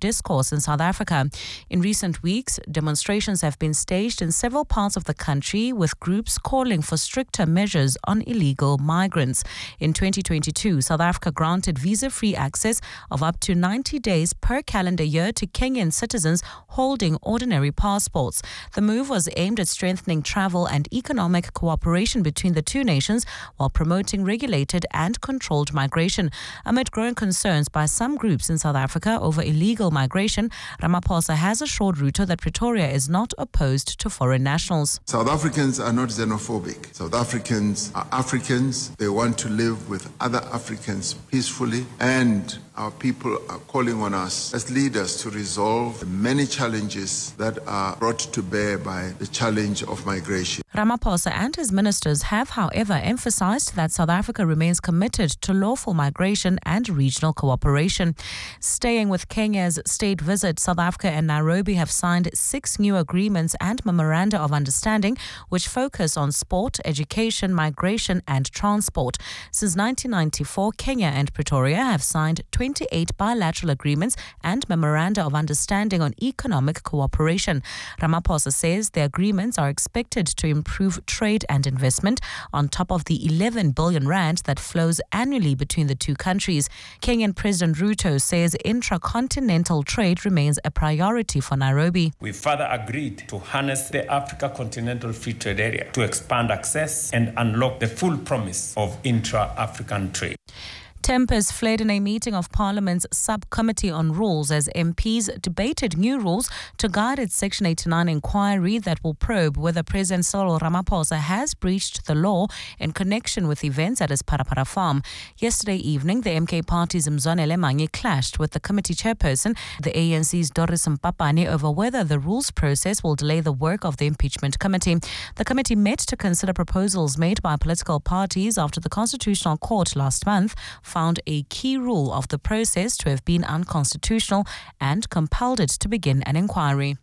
discourse in South Africa. In recent weeks, demonstrations have been staged in several parts of the country, with groups calling for stricter measures on illegal migrants. In 2022, South Africa granted visa-free access of up to 90 days per calendar year to Kenyan citizens holding ordinary passports. The move was aimed at strengthening travel and economic cooperation between the two nations while promoting regulated and controlled migration. Amid growing concerns by some groups in South Africa over illegal migration, Ramaphosa has assured Ruto that Pretoria is not opposed to foreign nationals. South Africans are not xenophobic. South Africans are Africans. They want to live with other Africans peacefully, and our people are calling on us as leaders to resolve the many challenges that are brought to bear by the challenge of migration. Ramaphosa and his ministers have, however, emphasized that South Africa remains committed to lawful migration and regional cooperation. Staying with Kenya's state visit, South Africa and Nairobi have signed 6 new agreements and memoranda of understanding which focus on sport, education, migration and transport. Since 1994, Kenya and Pretoria have signed 28 bilateral agreements and memoranda of understanding on economic cooperation. Ramaphosa says the agreements are expected to improve trade and investment on top of the 11 billion rand that flows annually between the two countries. Kenyan President Ruto says intracontinental trade remains a priority for Nairobi. We further agreed to harness the Africa Continental Free Trade Area to expand access and unlock the full promise of intra-African trade. Tempers fled in a meeting of Parliament's Subcommittee on Rules as MPs debated new rules to guide its Section 89 inquiry that will probe whether President Cyril Ramaphosa has breached the law in connection with events at his Parapara farm. Yesterday evening, the MK party's Mzwanele Manyi clashed with the committee chairperson, the ANC's Doris Mpapane, over whether the rules process will delay the work of the impeachment committee. The committee met to consider proposals made by political parties after the Constitutional Court last month found a key rule of the process to have been unconstitutional and compelled it to begin an inquiry.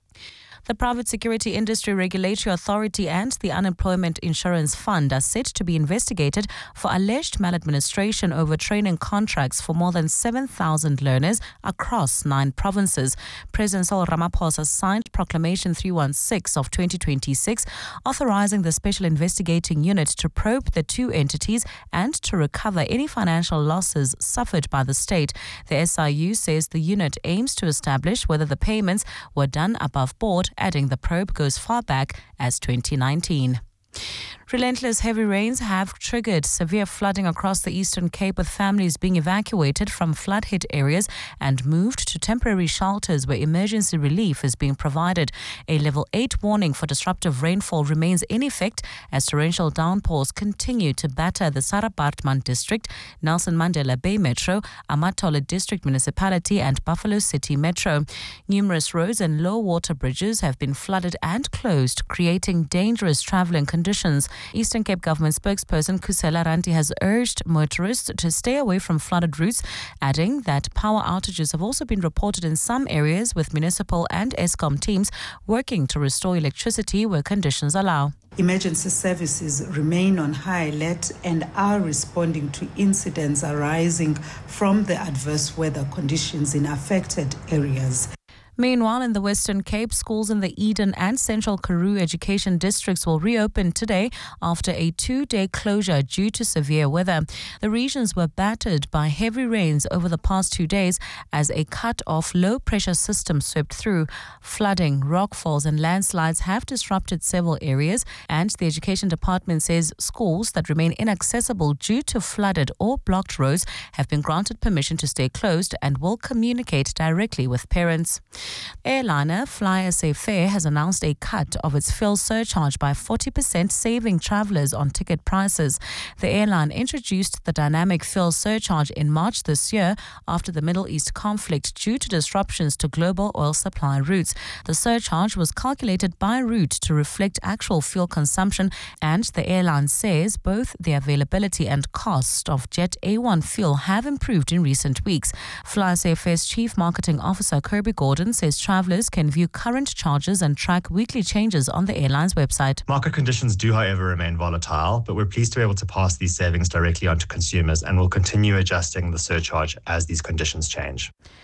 The Private Security Industry Regulatory Authority and the Unemployment Insurance Fund are set to be investigated for alleged maladministration over training contracts for more than 7,000 learners across 9 provinces. President Cyril Ramaphosa signed Proclamation 316 of 2026, authorizing the Special Investigating Unit to probe the two entities and to recover any financial losses suffered by the state. The SIU says the unit aims to establish whether the payments were done above board, adding the probe goes far back as 2019. Relentless heavy rains have triggered severe flooding across the Eastern Cape, with families being evacuated from flood-hit areas and moved to temporary shelters where emergency relief is being provided. A level 8 warning for disruptive rainfall remains in effect as torrential downpours continue to batter the Sarah Baartman District, Nelson Mandela Bay Metro, Amatola District Municipality and Buffalo City Metro. Numerous roads and low water bridges have been flooded and closed, creating dangerous travelling conditions. Eastern Cape Government spokesperson Kusela Ranti has urged motorists to stay away from flooded routes, adding that power outages have also been reported in some areas, with municipal and Eskom teams working to restore electricity where conditions allow. Emergency services remain on high alert and are responding to incidents arising from the adverse weather conditions in affected areas. Meanwhile, in the Western Cape, schools in the Eden and Central Karoo education districts will reopen today after a 2-day closure due to severe weather. The regions were battered by heavy rains over the past 2 days as a cut-off low-pressure system swept through. Flooding, rockfalls and landslides have disrupted several areas, and the Education Department says schools that remain inaccessible due to flooded or blocked roads have been granted permission to stay closed and will communicate directly with parents. Airliner FlySA Fair has announced a cut of its fuel surcharge by 40%, saving travellers on ticket prices. The airline introduced the dynamic fuel surcharge in March this year after the Middle East conflict due to disruptions to global oil supply routes. The surcharge was calculated by route to reflect actual fuel consumption, and the airline says both the availability and cost of Jet A1 fuel have improved in recent weeks. FlySA Fair's Chief Marketing Officer Kirby Gordon says travellers can view current charges and track weekly changes on the airline's website. Market conditions do, however, remain volatile, but we're pleased to be able to pass these savings directly onto consumers and will continue adjusting the surcharge as these conditions change.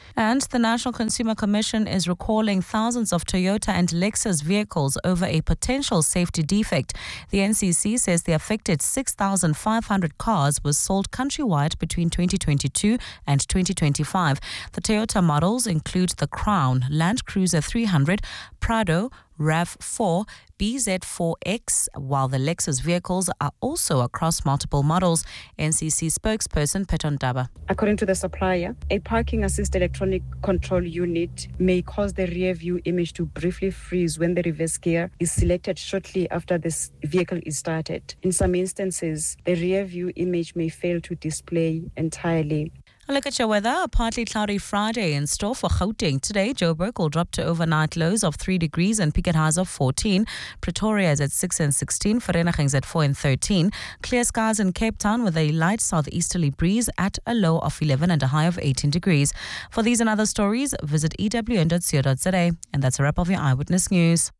And the National Consumer Commission is recalling thousands of Toyota and Lexus vehicles over a potential safety defect. The NCC says the affected 6,500 cars were sold countrywide between 2022 and 2025. The Toyota models include the Crown, Land Cruiser 300, Prado, RAV4, BZ4X, while the Lexus vehicles are also across multiple models. NCC spokesperson Peton Daba. According to the supplier, a parking assist electronic control unit may cause the rear view image to briefly freeze when the reverse gear is selected shortly after this vehicle is started. In some instances, the rear view image may fail to display entirely. Look at your weather. A partly cloudy Friday in store for Gauteng. Today, Joburg will drop to overnight lows of 3 degrees and peak at highs of 14. Pretoria is at 6 and 16. Vereeniging is at 4 and 13. Clear skies in Cape Town with a light southeasterly breeze at a low of 11 and a high of 18 degrees. For these and other stories, visit ewn.co.za. And that's a wrap of your Eyewitness News.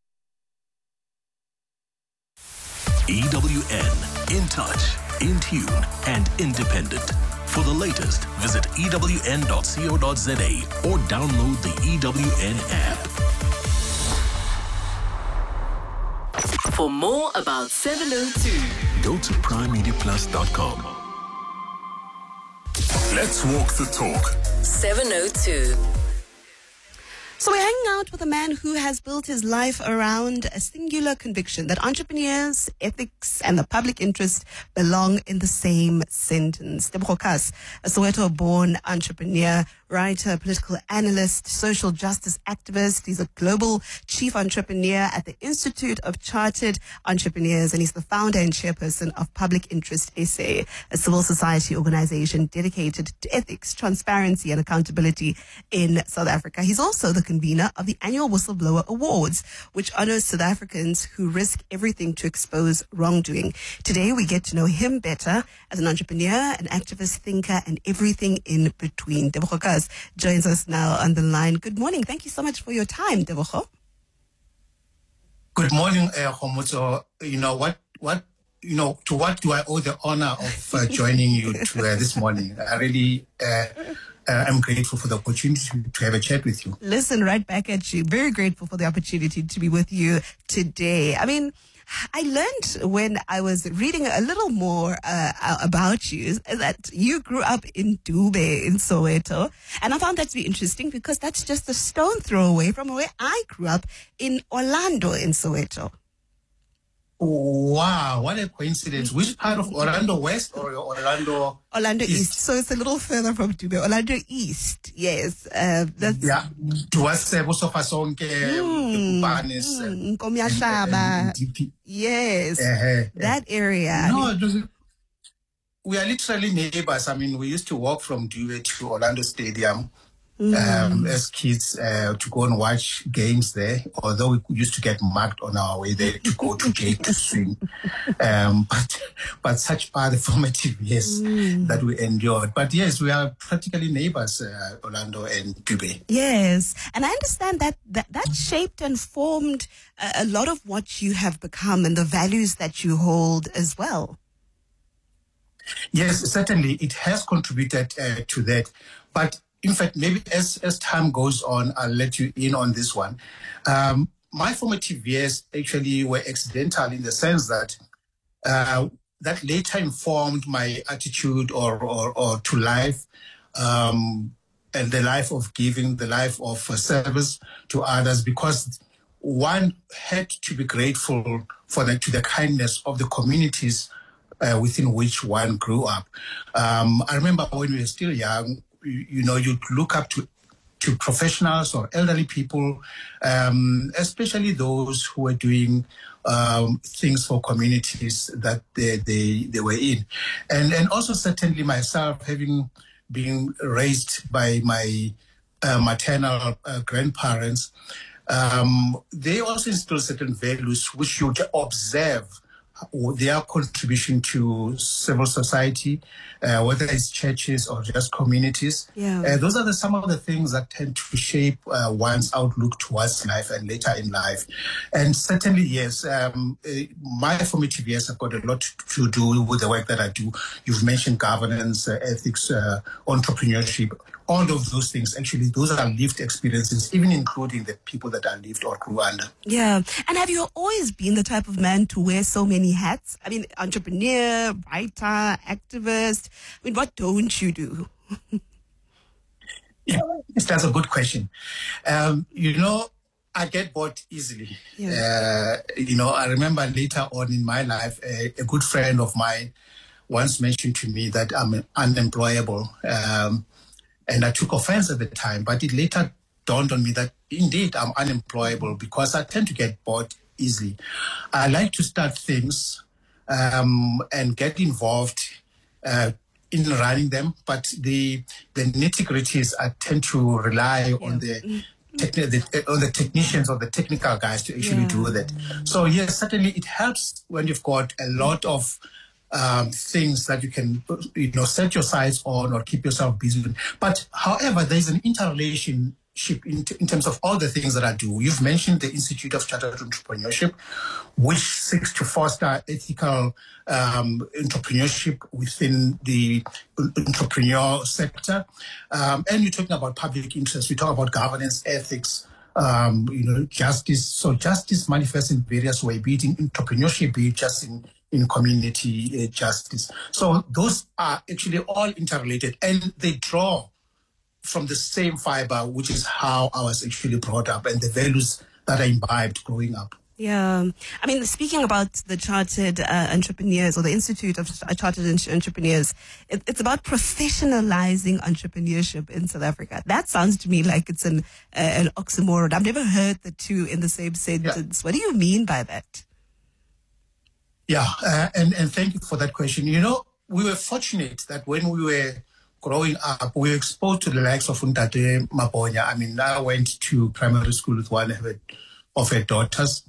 EWN, in touch, in tune, and independent. For the latest, visit ewn.co.za or download the EWN app. For more about 702, go to primemediaplus.com. Let's walk the talk. 702. So we're hanging out with a man who has built his life around a singular conviction that entrepreneurs, ethics, and the public interest belong in the same sentence. Tebogo Kas, a Soweto-born entrepreneur, writer, political analyst, social justice activist. He's a global chief entrepreneur at the Institute of Chartered Entrepreneurs, and he's the founder and chairperson of Public Interest SA, a civil society organization dedicated to ethics, transparency, and accountability in South Africa. He's also the convener of the annual Whistleblower Awards, which honors South Africans who risk everything to expose wrongdoing. Today, we get to know him better as an entrepreneur, an activist, thinker, and everything in between. Tebogo Kas joins us now on the line. Good morning. Thank you so much for your time, Tebogo. Good morning, Khomotso. To what do I owe the honor of joining you this morning? I really I'm grateful for the opportunity to have a chat with you. Listen, right back at you. Very grateful for the opportunity to be with you today. I mean, I learned when I was reading a little more about you that you grew up in Dube in Soweto. And I found that to be interesting because that's just a stone throw away from where I grew up in Orlando in Soweto. Wow, what a coincidence. Which part of Orlando West or Orlando East? So it's a little further from Dube. Orlando East, yes. That's towards Bosofasonke, yes, that area. No, we are literally neighbors. I mean, we used to walk from Dube to Orlando Stadium as kids to go and watch games there, although we used to get mugged on our way there to go to Jake to swim. But such are the formative years that we endured. But yes, we are practically neighbors, Orlando and Dube. Yes, and I understand that shaped and formed a lot of what you have become and the values that you hold as well. Yes, certainly it has contributed to that. But in fact, maybe as time goes on, I'll let you in on this one. My formative years actually were accidental in the sense that that later informed my attitude or to life and the life of giving, the life of service to others, because one had to be grateful to the kindness of the communities within which one grew up. I remember when we were still young, you'd look up to professionals or elderly people, especially those who were doing things for communities that they were in. And also certainly myself, having been raised by my maternal grandparents, they also instill certain values which you observe their contribution to civil society, whether it's churches or just communities. Yeah. Those are some of the things that tend to shape one's outlook towards life and later in life. And certainly, yes, my formative years have got a lot to do with the work that I do. You've mentioned governance, ethics, entrepreneurship. all of those things, actually, those are lived experiences, even including the people that are lived or grew under. Yeah. And have you always been the type of man to wear so many hats? I mean, entrepreneur, writer, activist. I mean, what don't you do? Yeah, that's a good question. I get bored easily. Yeah. I remember later on in my life, a good friend of mine once mentioned to me that I'm unemployable. And I took offense at the time, but it later dawned on me that indeed I'm unemployable because I tend to get bored easily. I like to start things and get involved in running them, but the nitty-gritties I tend to rely on the technicians or the technical guys to actually do that. So yes, certainly it helps when you've got a lot of things that you can, set your sights on or keep yourself busy with. But however, there's an interrelationship in terms of all the things that I do. You've mentioned the Institute of Chartered Entrepreneurship, which seeks to foster ethical entrepreneurship within the entrepreneur sector. And you're talking about public interest. We talk about governance, ethics, justice. So justice manifests in various ways, be it in entrepreneurship, be it just in community justice. So those are actually all interrelated, and they draw from the same fiber, which is how I was actually brought up and the values that I imbibed growing up. Yeah. I mean, speaking about the Chartered Entrepreneurs or the Institute of Chartered Entrepreneurs, it's about professionalizing entrepreneurship in South Africa. That sounds to me like it's an oxymoron. I've never heard the two in the same sentence. Yeah. What do you mean by that? Yeah, and thank you for that question. We were fortunate that when we were growing up, we were exposed to the likes of Ntate Maponya. I mean, I went to primary school with one of her daughters.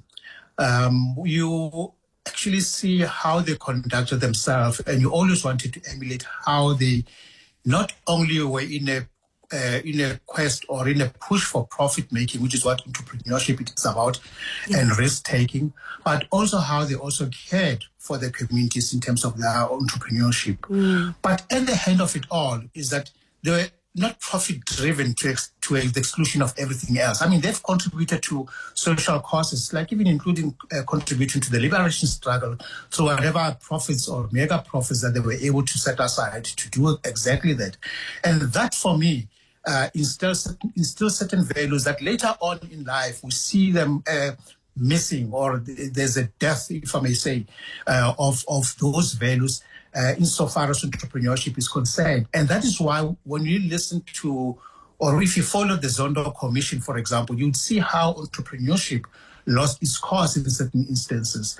You actually see how they conducted themselves, and you always wanted to emulate how they not only were in a quest or in a push for profit making, which is what entrepreneurship is about, and risk taking, but also how they also cared for their communities in terms of their entrepreneurship. But at the end of it all is that they were not profit driven to the exclusion of everything else. I mean, they've contributed to social causes, like even including contributing to the liberation struggle through whatever profits or mega profits that they were able to set aside to do exactly that. And that, for me, instill certain values that later on in life we see them missing, or there's a death, if I may say, of those values insofar as entrepreneurship is concerned. And that is why when you listen to, or if you follow the Zondo Commission, for example, you'd see how entrepreneurship lost its cause in certain instances.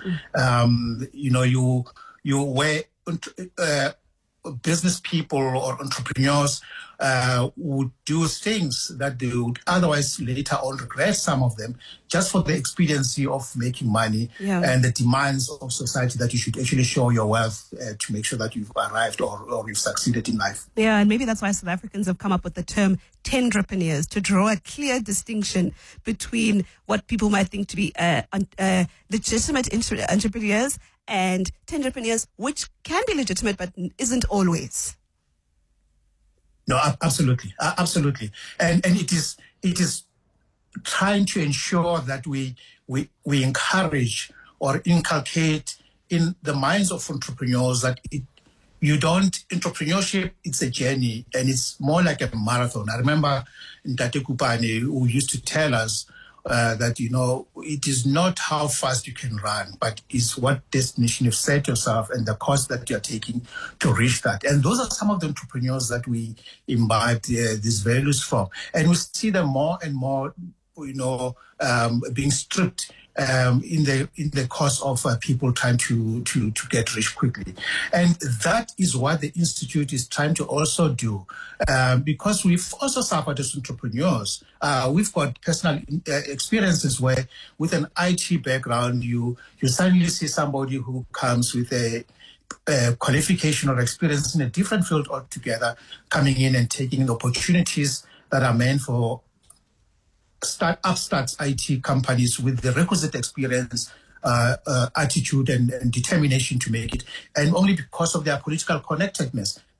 Where business people or entrepreneurs would do things that they would otherwise later on regret, some of them, just for the expediency of making money and the demands of society that you should actually show your wealth to make sure that you've arrived or you've succeeded in life. Yeah, and maybe that's why South Africans have come up with the term tendrapreneurs, to draw a clear distinction between what people might think to be legitimate entrepreneurs and tendrapreneurs, which can be legitimate but isn't always. No, absolutely, absolutely, and it is trying to ensure that we encourage or inculcate in the minds of entrepreneurs that entrepreneurship, it's a journey and it's more like a marathon. I remember Ntate Kupane, who used to tell us that, it is not how fast you can run, but it's what destination you've set yourself and the cost that you're taking to reach that. And those are some of the entrepreneurs that we imbibe these values from. And we see them more and more, being stripped in the course of people trying to get rich quickly. And that is what the Institute is trying to also do, because we've also suffered as entrepreneurs. We've got personal experiences where with an IT background, you suddenly see somebody who comes with a qualification or experience in a different field altogether, coming in and taking opportunities that are meant for upstarts IT companies with the requisite experience, attitude and determination to make it. And only because of their political connectedness,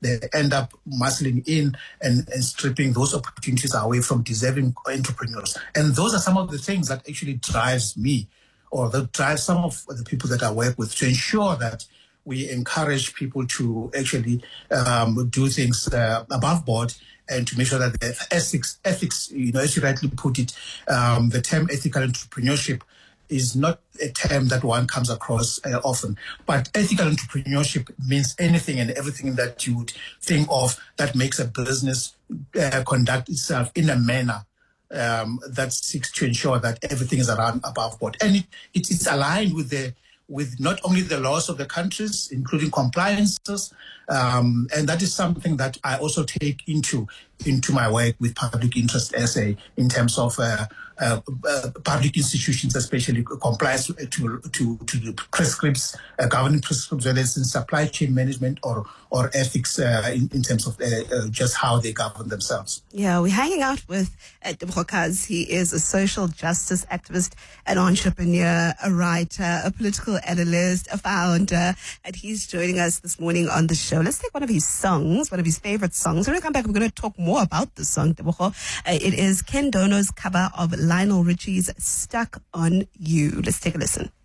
they end up muscling in and stripping those opportunities away from deserving entrepreneurs. And those are some of the things that actually drives me, or that drives some of the people that I work with, to ensure that we encourage people to actually do things above board, and to make sure that the ethics, as you rightly put it, the term ethical entrepreneurship is not a term that one comes across often. But ethical entrepreneurship means anything and everything that you would think of that makes a business conduct itself in a manner that seeks to ensure that everything is around above board. And it's aligned with not only the laws of the countries, including compliances, and that is something that I also take into my work with Public Interest SA in terms of public institutions, especially compliance to the prescripts, governing prescripts, whether it's in supply chain management or ethics in terms of just how they govern themselves. Yeah, we're hanging out with Tebogo Kaz. He is a social justice activist, an entrepreneur, a writer, a political analyst, a founder, and he's joining us this morning on the show. Let's take one of his songs, one of his favorite songs. When we come back, we're going to talk more about the song, Tebogo. It is Ken Dono's cover of Lionel Richie's Stuck on You. Let's take a listen.